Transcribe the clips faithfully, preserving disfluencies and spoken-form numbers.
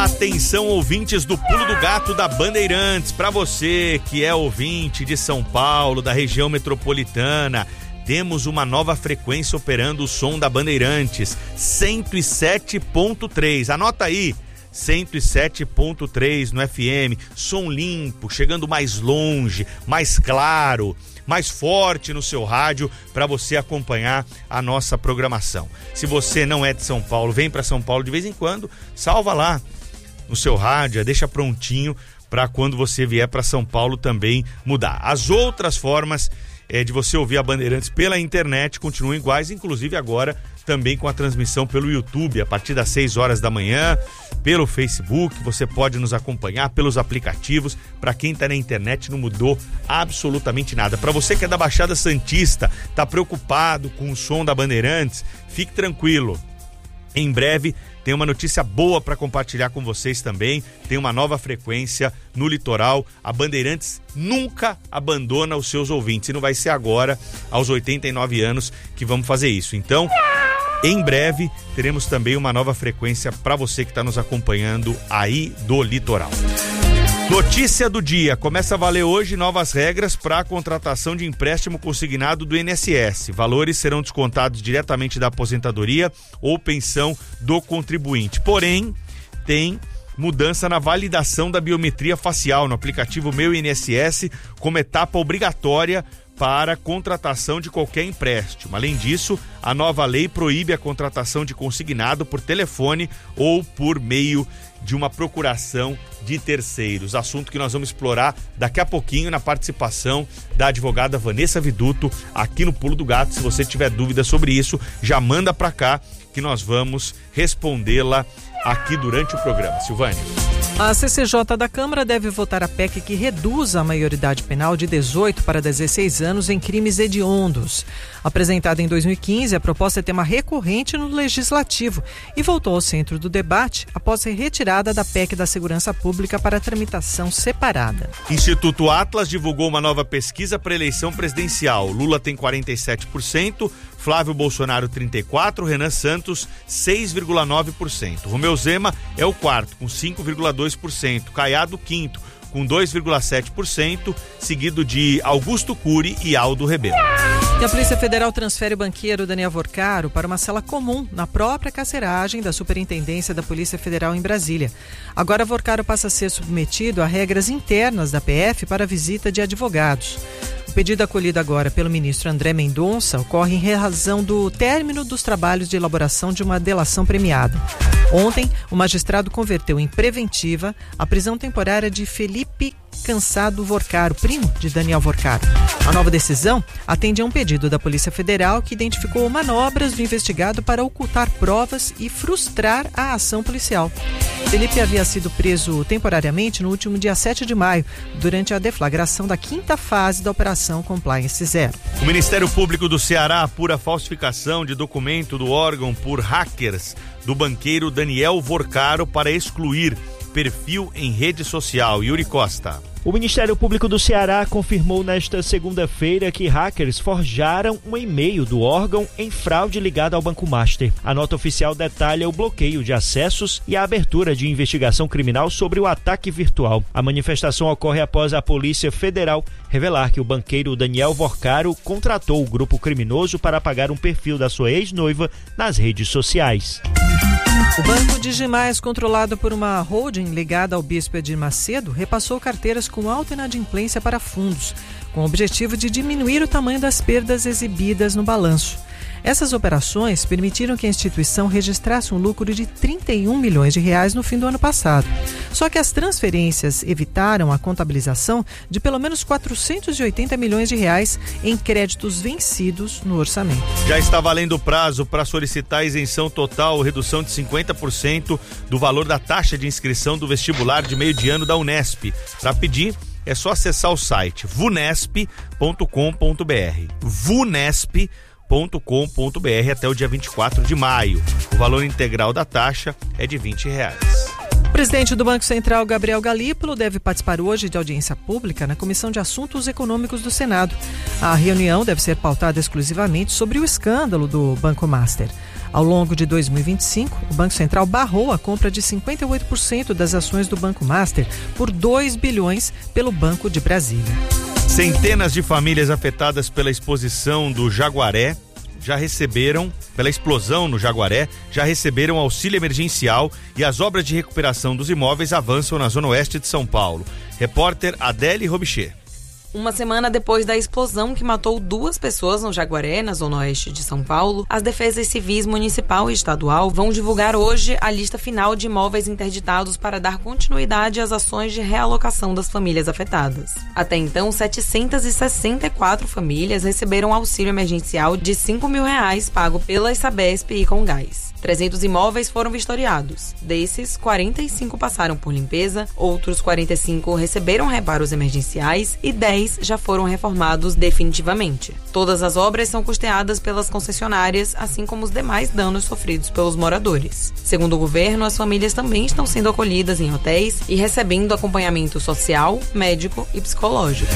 Atenção, ouvintes do Pulo do Gato da Bandeirantes, para você que é ouvinte de São Paulo, da região metropolitana, temos uma nova frequência operando o som da Bandeirantes, cento e sete ponto três, anota aí, cento e sete ponto três no F M, som limpo, chegando mais longe, mais claro, mais forte no seu rádio para você acompanhar a nossa programação. Se você não é de São Paulo, vem para São Paulo de vez em quando, salva lá no seu rádio, deixa prontinho para quando você vier para São Paulo também mudar. As outras formas é, de você ouvir a Bandeirantes pela internet continuam iguais, inclusive agora também com a transmissão pelo YouTube, a partir das seis horas da manhã, pelo Facebook, você pode nos acompanhar pelos aplicativos. Para quem tá na internet não mudou absolutamente nada. Para você que é da Baixada Santista, tá preocupado com o som da Bandeirantes, fique tranquilo. Em breve tem uma notícia boa para compartilhar com vocês também. Tem uma nova frequência no litoral. A Bandeirantes nunca abandona os seus ouvintes. E não vai ser agora, aos oitenta e nove anos, que vamos fazer isso. Então, em breve, teremos também uma nova frequência para você que está nos acompanhando aí do litoral. Notícia do dia. Começa a valer hoje novas regras para a contratação de empréstimo consignado do I N S S. Valores serão descontados diretamente da aposentadoria ou pensão do contribuinte. Porém, tem mudança na validação da biometria facial no aplicativo Meu I N S S como etapa obrigatória para contratação de qualquer empréstimo. Além disso, a nova lei proíbe a contratação de consignado por telefone ou por meio de uma procuração de terceiros. Assunto que nós vamos explorar daqui a pouquinho na participação da advogada Vanessa Viduto aqui no Pulo do Gato. Se você tiver dúvida sobre isso, já manda para cá que nós vamos respondê-la aqui durante o programa. Silvânia. A C C J da Câmara deve votar a P E C que reduz a maioridade penal de dezoito para dezesseis anos em crimes hediondos. Apresentada em dois mil e quinze, a proposta é tema recorrente no Legislativo e voltou ao centro do debate após ser retirada da P E C da Segurança Pública para tramitação separada. Instituto Atlas divulgou uma nova pesquisa para a eleição presidencial. Lula tem quarenta e sete por cento, Flávio Bolsonaro trinta e quatro por cento, Renan Santos seis vírgula nove por cento. Romeu Zema é o quarto com cinco vírgula dois por cento, Caiado quinto com dois vírgula sete por cento, seguido de Augusto Cury e Aldo Rebelo. E a Polícia Federal transfere o banqueiro Daniel Vorcaro para uma cela comum na própria carceragem da Superintendência da Polícia Federal em Brasília. Agora Vorcaro passa a ser submetido a regras internas da P F para visita de advogados. O pedido acolhido agora pelo ministro André Mendonça ocorre em razão do término dos trabalhos de elaboração de uma delação premiada. Ontem, o magistrado converteu em preventiva a prisão temporária de Felipe Cansado Vorcaro, primo de Daniel Vorcaro. A nova decisão atende a um pedido da Polícia Federal que identificou manobras do investigado para ocultar provas e frustrar a ação policial. Felipe havia sido preso temporariamente no último dia sete de maio, durante a deflagração da quinta fase da Operação Compliance Zero. O Ministério Público do Ceará apura falsificação de documento do órgão por hackers do banqueiro Daniel Vorcaro para excluir perfil em rede social. Yuri Costa. O Ministério Público do Ceará confirmou nesta segunda-feira que hackers forjaram um e-mail do órgão em fraude ligada ao Banco Master. A nota oficial detalha o bloqueio de acessos e a abertura de investigação criminal sobre o ataque virtual. A manifestação ocorre após a Polícia Federal revelar que o banqueiro Daniel Vorcaro contratou o grupo criminoso para apagar um perfil da sua ex-noiva nas redes sociais. O Banco Digimais, controlado por uma holding ligada ao Bispo Edir Macedo, repassou carteiras com alta inadimplência para fundos, com o objetivo de diminuir o tamanho das perdas exibidas no balanço. Essas operações permitiram que a instituição registrasse um lucro de trinta e um milhões de reais no fim do ano passado. Só que as transferências evitaram a contabilização de pelo menos quatrocentos e oitenta milhões de reais em créditos vencidos no orçamento. Já está valendo o prazo para solicitar isenção total ou redução de cinquenta por cento do valor da taxa de inscrição do vestibular de meio de ano da Unesp. Para pedir, é só acessar o site vunesp ponto com ponto br. vunesp ponto com ponto br até o dia vinte e quatro de maio. O valor integral da taxa é de vinte reais. O presidente do Banco Central, Gabriel Galípolo, deve participar hoje de audiência pública na Comissão de Assuntos Econômicos do Senado. A reunião deve ser pautada exclusivamente sobre o escândalo do Banco Master. Ao longo de dois mil e vinte e cinco, o Banco Central barrou a compra de cinquenta e oito por cento das ações do Banco Master por dois bilhões pelo Banco de Brasília. Centenas de famílias afetadas pela exposição do Jaguaré já receberam, pela explosão no Jaguaré, já receberam auxílio emergencial e as obras de recuperação dos imóveis avançam na zona oeste de São Paulo. Repórter Adele Robichê. Uma semana depois da explosão que matou duas pessoas no Jaguaré, na zona oeste de São Paulo, as defesas civis municipal e estadual vão divulgar hoje a lista final de imóveis interditados para dar continuidade às ações de realocação das famílias afetadas. Até então, setecentas e sessenta e quatro famílias receberam auxílio emergencial de cinco mil reais pago pela Sabesp e Comgás. trezentos imóveis foram vistoriados. Desses, quarenta e cinco passaram por limpeza, outros quarenta e cinco receberam reparos emergenciais e dez já foram reformados definitivamente. Todas as obras são custeadas pelas concessionárias, assim como os demais danos sofridos pelos moradores. Segundo o governo, as famílias também estão sendo acolhidas em hotéis e recebendo acompanhamento social, médico e psicológico.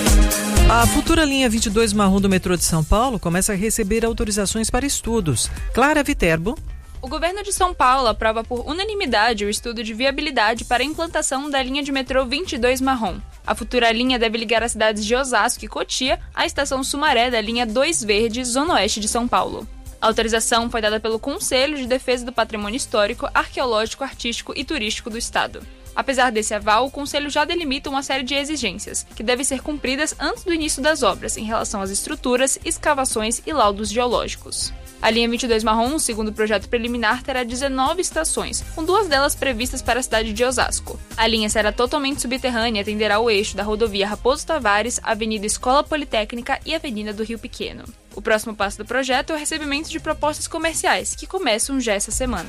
A futura linha vinte e dois marrom do metrô de São Paulo começa a receber autorizações para estudos. Clara Viterbo. O governo de São Paulo aprova por unanimidade o estudo de viabilidade para a implantação da linha de metrô vinte e dois marrom. A futura linha deve ligar as cidades de Osasco e Cotia à estação Sumaré da linha dois Verde, zona oeste de São Paulo. A autorização foi dada pelo Conselho de Defesa do Patrimônio Histórico, Arqueológico, Artístico e Turístico do Estado. Apesar desse aval, o Conselho já delimita uma série de exigências, que devem ser cumpridas antes do início das obras, em relação às estruturas, escavações e laudos geológicos. A linha vinte e dois marrom, segundo o projeto preliminar, terá dezenove estações, com duas delas previstas para a cidade de Osasco. A linha será totalmente subterrânea e atenderá o eixo da rodovia Raposo Tavares, Avenida Escola Politécnica e Avenida do Rio Pequeno. O próximo passo do projeto é o recebimento de propostas comerciais, que começam já essa semana.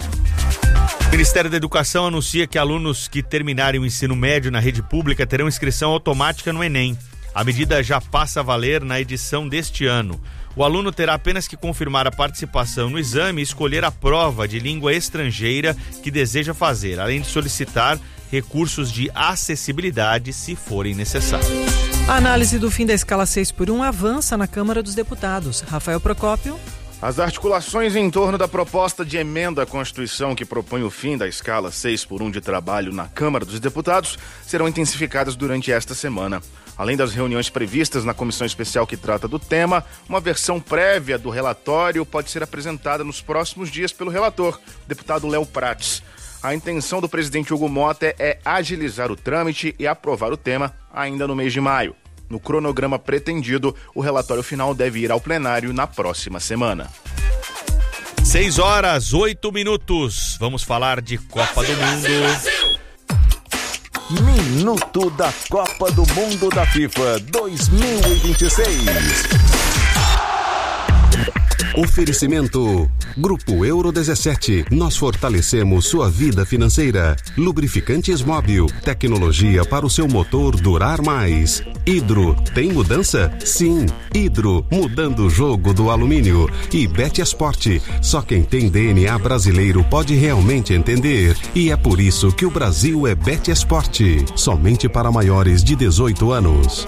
O Ministério da Educação anuncia que alunos que terminarem o ensino médio na rede pública terão inscrição automática no Enem. A medida já passa a valer na edição deste ano. O aluno terá apenas que confirmar a participação no exame e escolher a prova de língua estrangeira que deseja fazer, além de solicitar recursos de acessibilidade se forem necessários. A análise do fim da escala seis por um avança na Câmara dos Deputados. Rafael Procópio. As articulações em torno da proposta de emenda à Constituição que propõe o fim da escala seis por um de trabalho na Câmara dos Deputados serão intensificadas durante esta semana. Além das reuniões previstas na comissão especial que trata do tema, uma versão prévia do relatório pode ser apresentada nos próximos dias pelo relator, deputado Léo Prates. A intenção do presidente Hugo Mota é agilizar o trâmite e aprovar o tema ainda no mês de maio. No cronograma pretendido, o relatório final deve ir ao plenário na próxima semana. seis horas, oito minutos. Vamos falar de Copa do Mundo. Minuto da Copa do Mundo da FIFA dois mil e vinte e seis. Oferecimento Grupo Euro dezessete. Nós fortalecemos sua vida financeira. Lubrificantes Móbil. Tecnologia para o seu motor durar mais. Hidro. Tem mudança? Sim. Hidro. Mudando o jogo do alumínio. E Betesport. Só quem tem D N A brasileiro pode realmente entender. E é por isso que o Brasil é Betesport. Somente para maiores de dezoito anos.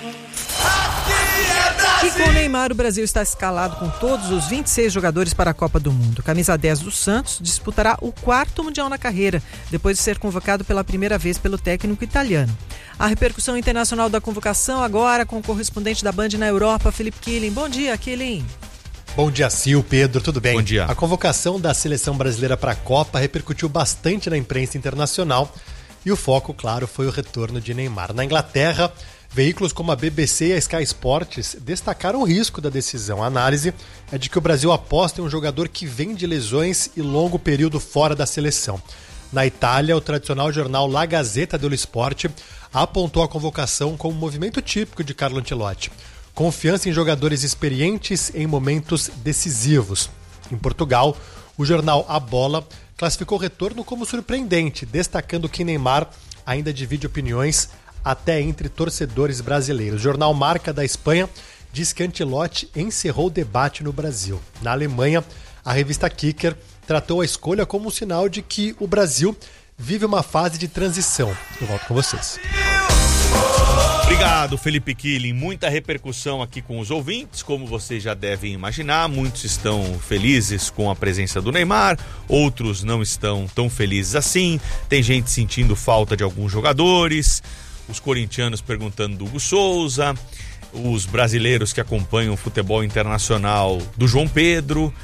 E com o Neymar, o Brasil está escalado com todos os vinte e seis jogadores para a Copa do Mundo. Camisa dez do Santos disputará o quarto Mundial na carreira, depois de ser convocado pela primeira vez pelo técnico italiano. A repercussão internacional da convocação agora com o correspondente da Band na Europa, Felipe Killing. Bom dia, Killing. Bom dia, Sil, Pedro, tudo bem? Bom dia. A convocação da seleção brasileira para a Copa repercutiu bastante na imprensa internacional e o foco, claro, foi o retorno de Neymar. Na Inglaterra, veículos como a B B C e a Sky Sports destacaram o risco da decisão. A análise é de que o Brasil aposta em um jogador que vem de lesões e longo período fora da seleção. Na Itália, o tradicional jornal La Gazzetta dello Sport apontou a convocação como um movimento típico de Carlo Ancelotti. Confiança em jogadores experientes em momentos decisivos. Em Portugal, o jornal A Bola classificou o retorno como surpreendente, destacando que Neymar ainda divide opiniões até entre torcedores brasileiros. O jornal Marca da Espanha diz que Ancelotti encerrou o debate no Brasil. Na Alemanha, a revista Kicker tratou a escolha como um sinal de que o Brasil vive uma fase de transição. Eu volto com vocês. Obrigado, Felipe Killing. Muita repercussão aqui com os ouvintes, como vocês já devem imaginar. Muitos estão felizes com a presença do Neymar, outros não estão tão felizes assim. Tem gente sentindo falta de alguns jogadores, os corintianos perguntando do Hugo Souza, os brasileiros que acompanham o futebol internacional do João Pedro.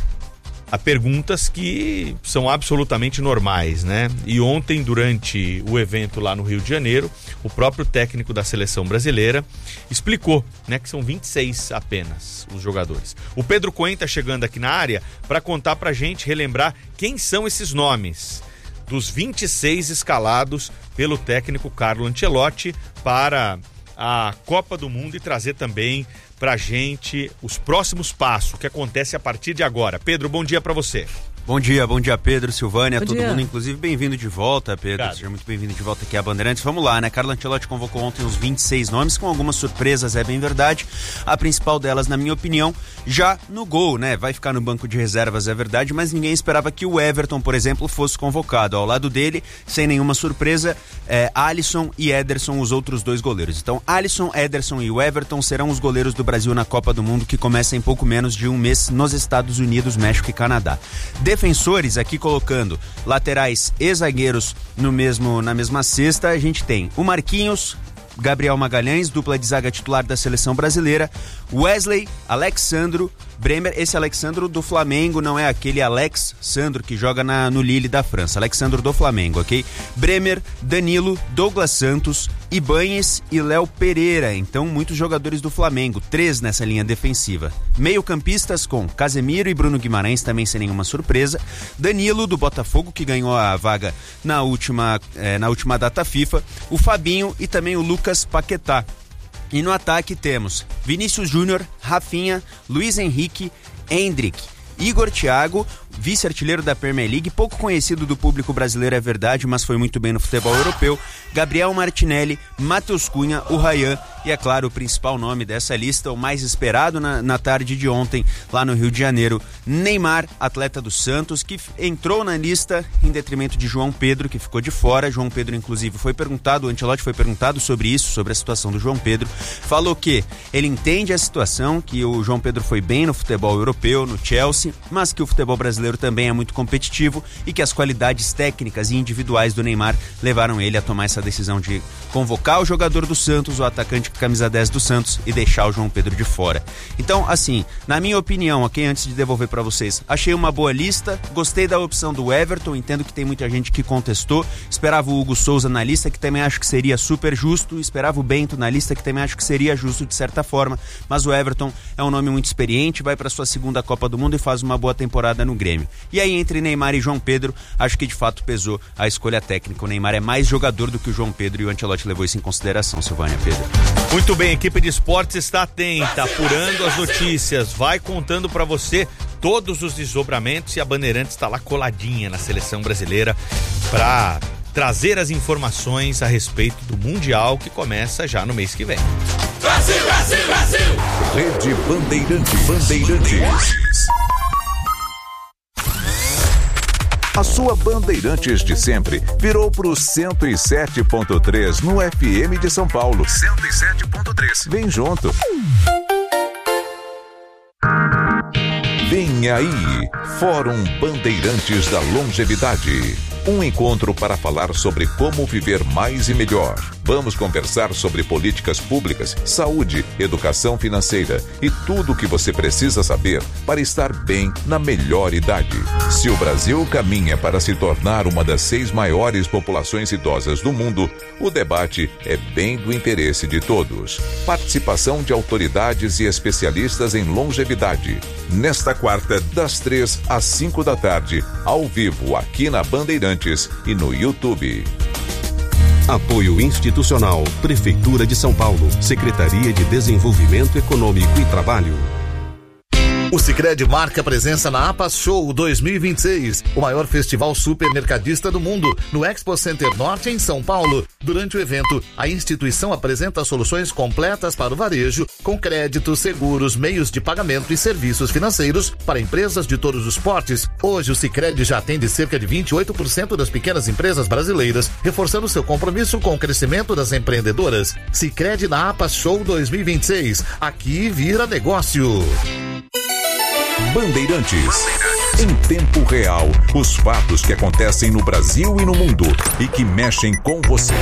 Há perguntas que são absolutamente normais, né? E ontem, durante o evento lá no Rio de Janeiro, o próprio técnico da seleção brasileira explicou, né, que são vinte e seis apenas os jogadores. O Pedro Cohen tá chegando aqui na área para contar pra gente, relembrar quem são esses nomes dos vinte e seis escalados pelo técnico Carlo Ancelotti para a Copa do Mundo e trazer também pra gente os próximos passos, que acontece a partir de agora. Pedro, bom dia pra você. Bom dia, bom dia Pedro, Silvânia, bom todo dia. mundo, inclusive bem-vindo de volta, Pedro, Obrigado. Seja muito bem-vindo de volta aqui à Bandeirantes. Vamos lá, né, Carlo Ancelotti convocou ontem os vinte e seis nomes, com algumas surpresas, é bem verdade. A principal delas, na minha opinião, já no gol, né, vai ficar no banco de reservas, é verdade, mas ninguém esperava que o Everton, por exemplo, fosse convocado. Ao lado dele, sem nenhuma surpresa, é, Alisson e Ederson, os outros dois goleiros. Então, Alisson, Ederson e o Everton serão os goleiros do Brasil na Copa do Mundo, que começa em pouco menos de um mês nos Estados Unidos, México e Canadá. Defensores, aqui colocando laterais e zagueiros no mesmo, na mesma cesta, a gente tem o Marquinhos, Gabriel Magalhães, dupla de zaga titular da seleção brasileira, Wesley, Alexandro, Bremer, esse Alexandro do Flamengo, não é aquele Alex Sandro que joga na, no Lille da França, Alexandro do Flamengo, ok? Bremer, Danilo, Douglas Santos, Ibañez e Léo Pereira, então muitos jogadores do Flamengo, três nessa linha defensiva. Meio-campistas com Casemiro e Bruno Guimarães, também sem nenhuma surpresa, Danilo do Botafogo, que ganhou a vaga na última, eh, na última data FIFA, o Fabinho e também o Lucas Paquetá. E no ataque temos Vinícius Júnior, Rafinha, Luiz Henrique, Endrick, Igor Thiago, vice-artilheiro da Premier League, pouco conhecido do público brasileiro, é verdade, mas foi muito bem no futebol europeu, Gabriel Martinelli, Matheus Cunha, o Ryan e, é claro, o principal nome dessa lista, o mais esperado na, na tarde de ontem, lá no Rio de Janeiro, Neymar, atleta do Santos, que entrou na lista em detrimento de João Pedro, que ficou de fora. João Pedro, inclusive, foi perguntado, o Ancelotti foi perguntado sobre isso, sobre a situação do João Pedro, falou que ele entende a situação, que o João Pedro foi bem no futebol europeu, no Chelsea, mas que o futebol brasileiro também é muito competitivo e que as qualidades técnicas e individuais do Neymar levaram ele a tomar essa decisão de convocar o jogador do Santos, o atacante com camisa dez do Santos, e deixar o João Pedro de fora. Então, assim, na minha opinião, aqui antes de devolver para vocês, achei uma boa lista, gostei da opção do Everton, entendo que tem muita gente que contestou, esperava o Hugo Souza na lista, que também acho que seria super justo, esperava o Bento na lista, que também acho que seria justo de certa forma, mas o Everton é um nome muito experiente, vai para sua segunda Copa do Mundo e faz uma boa temporada no Grêmio. E aí, entre Neymar e João Pedro, acho que de fato pesou a escolha técnica. O Neymar é mais jogador do que o João Pedro e o Ancelotti levou isso em consideração, Silvânia. Pedro. Muito bem, a equipe de esportes está atenta, apurando as notícias, vai contando para você todos os desdobramentos, e a Bandeirantes está lá coladinha na seleção brasileira para trazer as informações a respeito do Mundial, que começa já no mês que vem. Brasil, Brasil, Brasil! Rede Bandeirante, Bandeirantes. A sua Bandeirantes de sempre virou pro cento e sete ponto três no F M de São Paulo. cento e sete ponto três. Vem junto. Vem aí, Fórum Bandeirantes da Longevidade. Um encontro para falar sobre como viver mais e melhor. Vamos conversar sobre políticas públicas, saúde, educação financeira e tudo o que você precisa saber para estar bem na melhor idade. Se o Brasil caminha para se tornar uma das seis maiores populações idosas do mundo, o debate é bem do interesse de todos. Participação de autoridades e especialistas em longevidade. Nesta quarta, das três às cinco da tarde, ao vivo aqui na Bandeirantes e no YouTube. Apoio institucional, Prefeitura de São Paulo, Secretaria de Desenvolvimento Econômico e Trabalho. O Sicredi marca presença na APAS Show dois mil e vinte e seis, o maior festival supermercadista do mundo, no Expo Center Norte, em São Paulo. Durante o evento, a instituição apresenta soluções completas para o varejo, com créditos, seguros, meios de pagamento e serviços financeiros para empresas de todos os portes. Hoje, o Sicredi já atende cerca de vinte e oito por cento das pequenas empresas brasileiras, reforçando seu compromisso com o crescimento das empreendedoras. Sicredi na APAS Show dois mil e vinte e seis. Aqui vira negócio. Bandeirantes. Em tempo real, os fatos que acontecem no Brasil e no mundo e que mexem com você.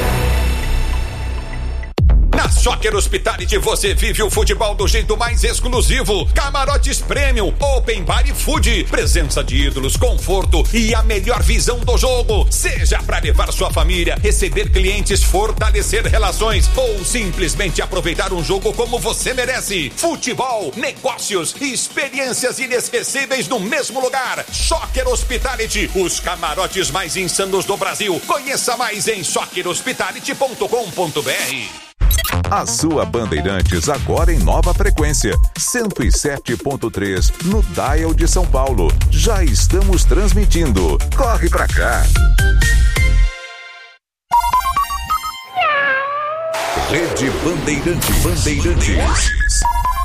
Na Soccer Hospitality você vive o futebol do jeito mais exclusivo. Camarotes Premium, Open Bar e Food, presença de ídolos, conforto e a melhor visão do jogo. Seja para levar sua família, receber clientes, fortalecer relações ou simplesmente aproveitar um jogo como você merece. Futebol, negócios e experiências inesquecíveis no mesmo lugar. Soccer Hospitality, os camarotes mais insanos do Brasil. Conheça mais em soccer hospitality ponto com ponto b r. A sua Bandeirantes agora em nova frequência, cento e sete ponto três no Dial de São Paulo. Já estamos transmitindo. Corre pra cá. Rede Bandeirantes. Bandeirantes.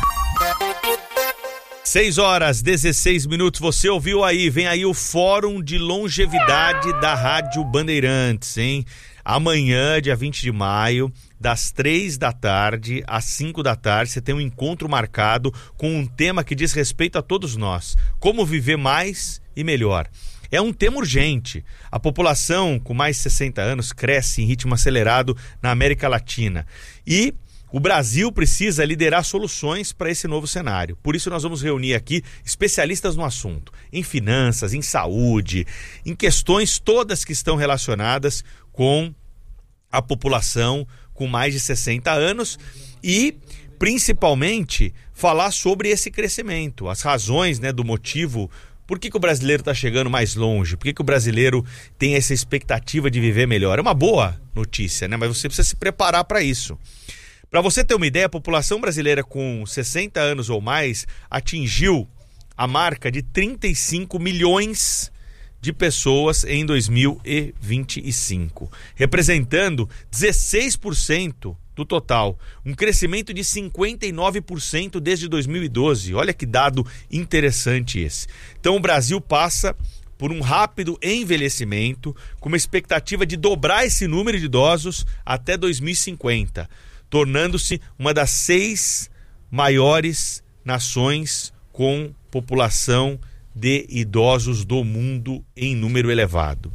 seis horas, dezesseis minutos, você ouviu aí, vem aí o Fórum de Longevidade da Rádio Bandeirantes, hein? Amanhã, dia vinte de maio, das três da tarde às cinco da tarde, você tem um encontro marcado com um tema que diz respeito a todos nós. Como viver mais e melhor. É um tema urgente. A população com mais de sessenta anos cresce em ritmo acelerado na América Latina. E o Brasil precisa liderar soluções para esse novo cenário. Por isso nós vamos reunir aqui especialistas no assunto, em finanças, em saúde, em questões todas que estão relacionadas com a população com mais de sessenta anos e, principalmente, falar sobre esse crescimento, as razões, né, do motivo. Por que que o brasileiro está chegando mais longe? Por que que o brasileiro tem essa expectativa de viver melhor? É uma boa notícia, né? Mas você precisa se preparar para isso. Para você ter uma ideia, a população brasileira com sessenta anos ou mais atingiu a marca de trinta e cinco milhões de pessoas em dois mil e vinte e cinco, representando dezesseis por cento do total, um crescimento de cinquenta e nove por cento desde dois mil e doze. Olha que dado interessante esse. Então o Brasil passa por um rápido envelhecimento, com uma expectativa de dobrar esse número de idosos até dois mil e cinquenta, tornando-se uma das seis maiores nações com população de idosos do mundo em número elevado.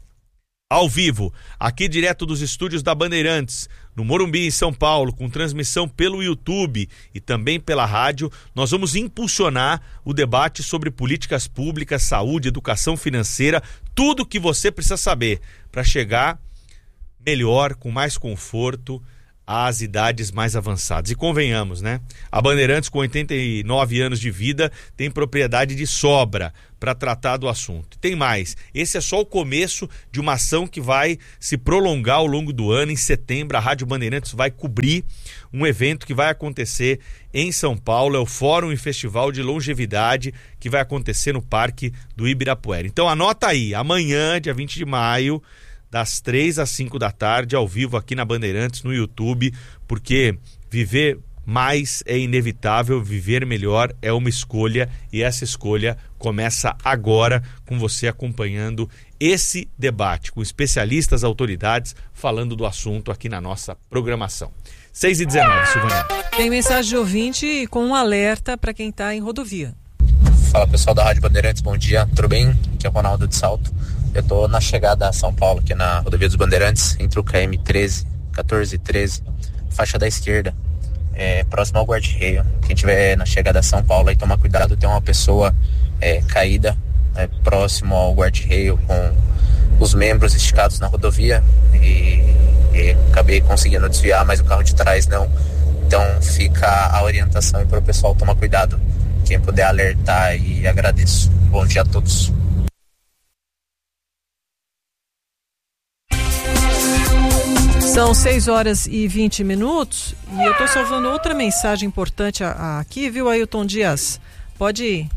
Ao vivo, aqui direto dos estúdios da Bandeirantes, no Morumbi, em São Paulo, com transmissão pelo YouTube e também pela rádio, nós vamos impulsionar o debate sobre políticas públicas, saúde, educação financeira, tudo o que você precisa saber para chegar melhor, com mais conforto, às idades mais avançadas. E convenhamos, né? A Bandeirantes, com oitenta e nove anos de vida, tem propriedade de sobra para tratar do assunto. Tem mais. Esse é só o começo de uma ação que vai se prolongar ao longo do ano. Em setembro, a Rádio Bandeirantes vai cobrir um evento que vai acontecer em São Paulo. É o Fórum e Festival de Longevidade, que vai acontecer no Parque do Ibirapuera. Então anota aí, amanhã, dia vinte de maio, das três às cinco da tarde, ao vivo aqui na Bandeirantes, no YouTube, porque viver mais é inevitável, viver melhor é uma escolha, e essa escolha começa agora com você acompanhando esse debate, com especialistas, autoridades, falando do assunto aqui na nossa programação. seis e dezenove, Silvânia. Tem mensagem de ouvinte com um alerta para quem está em rodovia. Fala, pessoal da Rádio Bandeirantes, bom dia, tudo bem? Aqui é o Ronaldo de Salto. Eu tô na chegada a São Paulo, aqui na rodovia dos Bandeirantes, entre o K M treze, quatorze e treze, faixa da esquerda, é, próximo ao guarda-reio. Quem tiver na chegada a São Paulo, aí toma cuidado, tem uma pessoa é, caída é, próximo ao guarda-reio, com os membros esticados na rodovia, e, e acabei conseguindo desviar, mas o carro de trás não. Então fica a orientação aí para o pessoal tomar cuidado. Quem puder alertar, e agradeço. Bom dia a todos. São seis horas e vinte minutos e eu estou salvando outra mensagem importante aqui, viu, Ailton Dias? Pode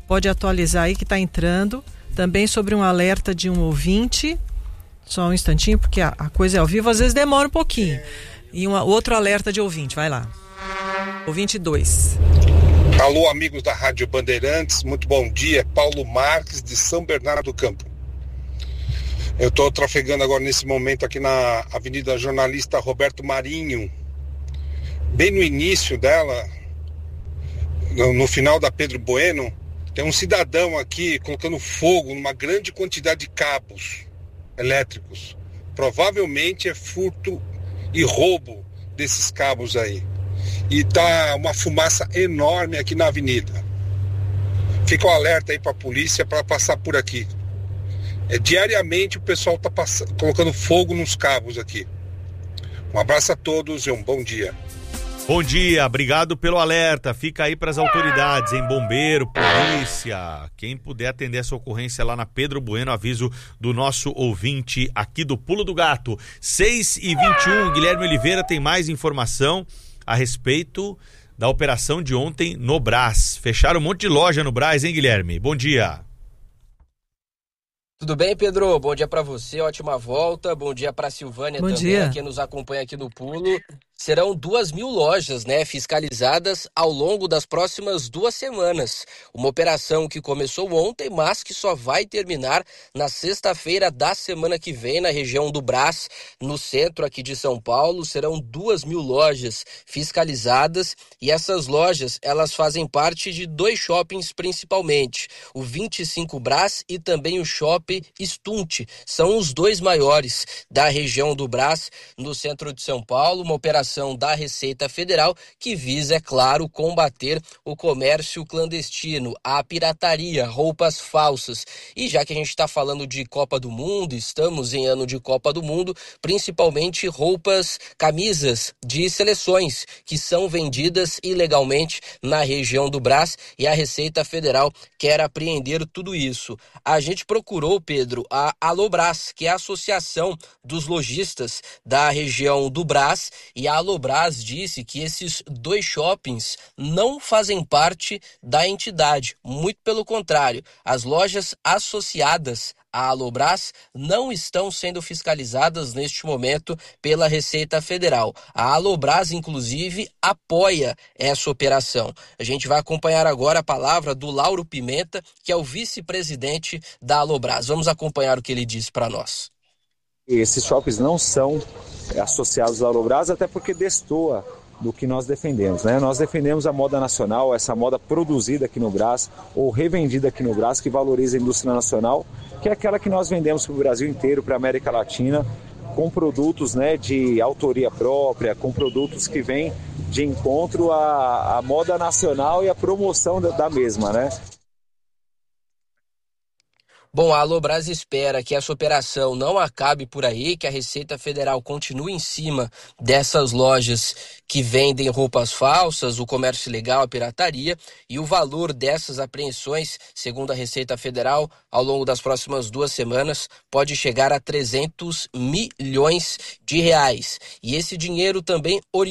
pode atualizar aí que está entrando. Também sobre um alerta de um ouvinte, só um instantinho, porque a, a coisa é ao vivo, às vezes demora um pouquinho. E um outro alerta de ouvinte, vai lá. Ouvinte dois. Alô, amigos da Rádio Bandeirantes, muito bom dia. Paulo Marques, de São Bernardo do Campo. Eu estou trafegando agora nesse momento aqui na Avenida Jornalista Roberto Marinho. Bem no início dela, no, no final da Pedro Bueno, tem um cidadão aqui colocando fogo numa grande quantidade de cabos elétricos. Provavelmente é furto e roubo desses cabos aí. E tá uma fumaça enorme aqui na avenida. Fica o alerta aí para a polícia para passar por aqui. É, diariamente o pessoal tá passando, colocando fogo nos cabos aqui. Um abraço a todos e um bom dia. Bom dia, obrigado pelo alerta. Fica aí para as autoridades, em bombeiro, polícia. Quem puder atender essa ocorrência lá na Pedro Bueno, aviso do nosso ouvinte aqui do Pulo do Gato. seis e vinte e um, Guilherme Oliveira tem mais informação a respeito da operação de ontem no Brás. Fecharam um monte de loja no Brás, hein, Guilherme? Bom dia. Tudo bem, Pedro? Bom dia para você, ótima volta. Bom dia para Silvânia Bom também, dia. que nos acompanha aqui no Pulo. Serão duas mil lojas, né, fiscalizadas ao longo das próximas duas semanas. Uma operação que começou ontem, mas que só vai terminar na sexta-feira da semana que vem, na região do Brás, no centro aqui de São Paulo. Serão duas mil lojas fiscalizadas e essas lojas, elas fazem parte de dois shoppings principalmente. O vinte e cinco Brás e também o Shopping Stunt. São os dois maiores da região do Brás, no centro de São Paulo. Uma operação da Receita Federal que visa, é claro, combater o comércio clandestino, a pirataria, roupas falsas. E já que a gente está falando de Copa do Mundo, estamos em ano de Copa do Mundo, principalmente roupas, camisas de seleções que são vendidas ilegalmente na região do Brás e a Receita Federal quer apreender tudo isso. A gente procurou, Pedro, a Alobras, que é a Associação dos Lojistas da região do Brás, e a Alobras disse que esses dois shoppings não fazem parte da entidade, muito pelo contrário, as lojas associadas à Alobras não estão sendo fiscalizadas neste momento pela Receita Federal. A Alobras, inclusive, apoia essa operação. A gente vai acompanhar agora a palavra do Lauro Pimenta, que é o vice-presidente da Alobras. Vamos acompanhar o que ele disse para nós. Esses shoppings não são associados à Alobras, até porque destoa do que nós defendemos, né? Nós defendemos a moda nacional, essa moda produzida aqui no Brás ou revendida aqui no Brás, que valoriza a indústria nacional, que é aquela que nós vendemos para o Brasil inteiro, para a América Latina, com produtos, né, de autoria própria, com produtos que vêm de encontro à, à moda nacional e à promoção da, da mesma, né? Bom, a Alobras espera que essa operação não acabe por aí, que a Receita Federal continue em cima dessas lojas que vendem roupas falsas, o comércio ilegal, a pirataria, e o valor dessas apreensões, segundo a Receita Federal, ao longo das próximas duas semanas, pode chegar a trezentos milhões de reais. E esse dinheiro também